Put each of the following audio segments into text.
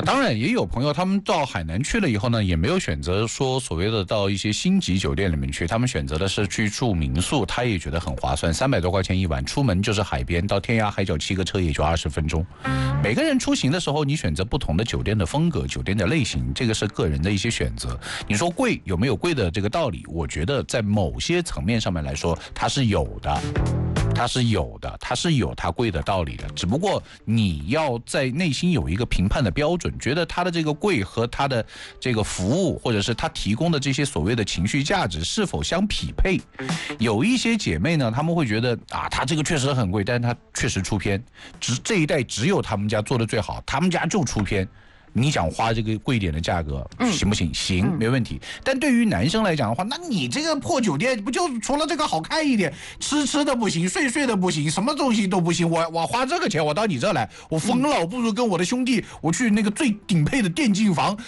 当然也有朋友他们到海南去了以后呢，也没有选择说所谓的到一些星级酒店里面去，他们选择的是去住民宿，他也觉得很划算，300多块钱一晚，出门就是海边，到天涯海角骑个车也就20分钟。每个人出行的时候，你选择不同的酒店的风格、酒店的类型，这个是个人的一些选择。你说贵有没有贵的这个道理？我觉得在某些层面上面来说，它是有的。它是有它贵的道理的，只不过你要在内心有一个评判的标准，觉得它的这个贵和它的这个服务，或者是它提供的这些所谓的情绪价值是否相匹配。有一些姐妹呢，她们会觉得它这个确实很贵，但是它确实出片，这一代只有他们家做的最好，他们家就出片。你想花这个贵一点的价格，行不行？行，没问题。但对于男生来讲的话，那你这个破酒店不就除了这个好看一点，吃的不行，睡的不行，什么东西都不行。我花这个钱，我到你这来，我疯了，我不如跟我的兄弟，我去那个最顶配的电竞房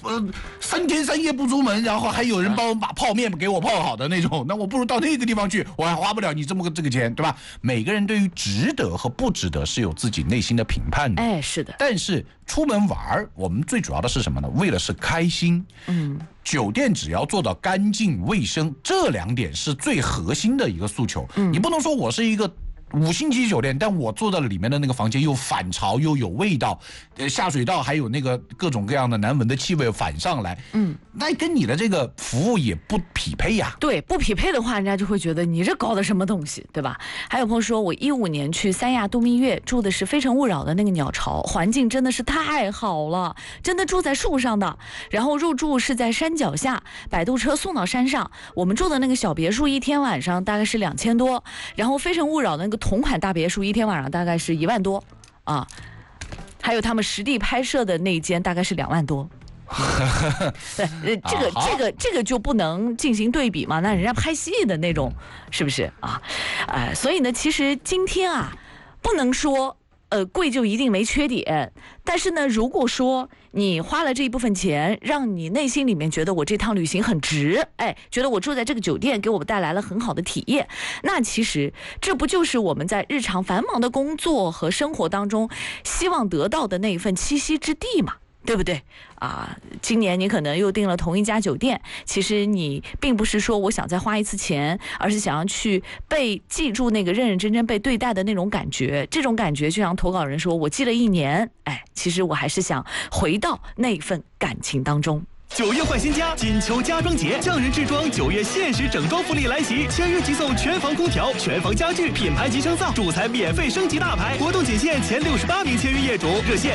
，3天3夜不出门，然后还有人帮我把泡面给我泡好的那种，那我不如到那个地方去，我还花不了你这个钱，对吧？每个人对于值得和不值得是有自己内心的评判的。 哎，是的。 但是出门玩，我们最主要的是什么呢？为了是开心。酒店只要做到干净卫生，这2点是最核心的一个诉求。你不能说我是一个5星级酒店，但我坐在里面的那个房间又反潮又有味道，下水道还有那个各种各样的难闻的气味反上来，那跟你的这个服务也不匹配呀。 对，不匹配的话，人家就会觉得你这搞的什么东西，对吧？还有朋友说，我15年去三亚度蜜月，住的是非诚勿扰的那个鸟巢，环境真的是太好了，真的住在树上的，然后入住是在山脚下，摆渡车送到山上，我们住的那个小别墅一天晚上大概是2000多，然后非诚勿扰的那个同款大别墅一天晚上大概是1万多啊，还有他们实地拍摄的那一间大概是2万多。对，这个就不能进行对比嘛？那人家拍戏的那种，是不是啊？所以呢，其实今天不能说贵就一定没缺点，但是呢，如果说你花了这一部分钱，让你内心里面觉得我这趟旅行很值，觉得我住在这个酒店给我带来了很好的体验，那其实这不就是我们在日常繁忙的工作和生活当中希望得到的那一份栖息之地嘛？对不对今年你可能又订了同一家酒店，其实你并不是说我想再花一次钱，而是想要去被记住那个认认真真被对待的那种感觉。这种感觉就像投稿人说，我记了1年，其实我还是想回到那份感情当中。 9月换新家，金秋家装节，匠人制装9月限时整装福利来袭，签约即送全房空调、全房家具、品牌级升噪，主材免费升级大牌，活动仅限前68名签约业主，热线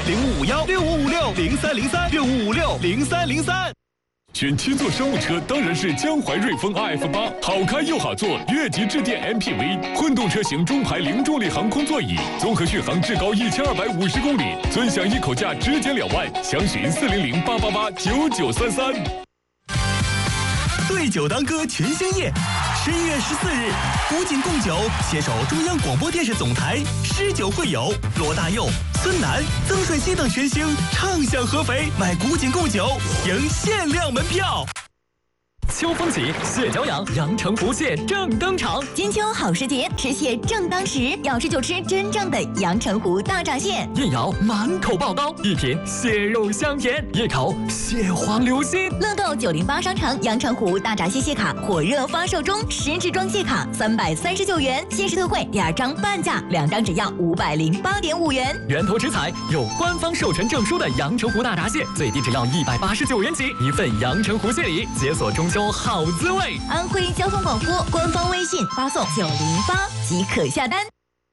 05516556030365560303。 选7座商务车当然是江淮瑞风 RF8，好开又好坐，越级致电 MPV， 混动车型中排零重力航空座椅，综合续航至高1250公里，尊享一口价直减2万，详询400-888-9933。 对酒当歌全兴夜，11月14日，古井贡酒携手中央广播电视总台，诗酒会友罗大佑、孙楠、曾舜晞等全星畅享合肥，买古井贡酒赢限量门票。 秋风起，蟹脚痒，阳澄湖蟹正登场。 金秋好时节，吃蟹正当时，要吃就吃真正的阳澄湖大闸蟹。 一咬满口爆膏，一品蟹肉香甜，一口蟹黄流心。 乐购908商城阳澄湖大闸蟹蟹卡火热发售中，10支装蟹卡339元，限时特惠2张半价，2张只要508.5元。 源头食材有官方授权证书的阳澄湖大闸蟹，最低只要189元起，一份阳澄湖蟹礼，解锁中秋好滋味。 安徽交通广播官方微信发送908即可下单。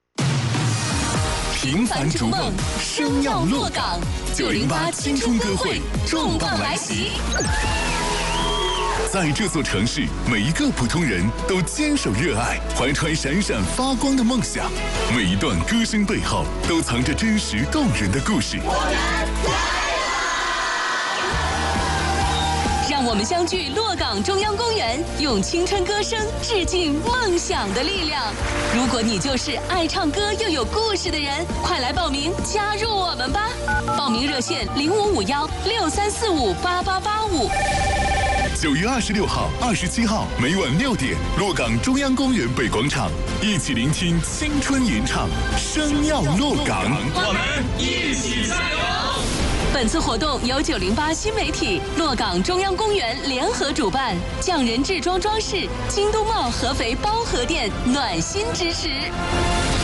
平凡逐梦，生要落港。908青春歌会重磅来袭。在这座城市，每一个普通人都坚守热爱，怀揣闪闪发光的梦想。每一段歌声背后，都藏着真实动人的故事。 让我们相聚洛港中央公园，用青春歌声致敬梦想的力量。如果你就是爱唱歌又有故事的人，快来报名加入我们吧！报名热线055163458885。 9月26号、27号每晚6点，洛港中央公园北广场，一起聆听青春吟唱，声要洛港， 我们一起加油！本本次活动由908新媒体、洛港中央公园联合主办，匠人制装装饰、京东茂合肥包河店暖心支持。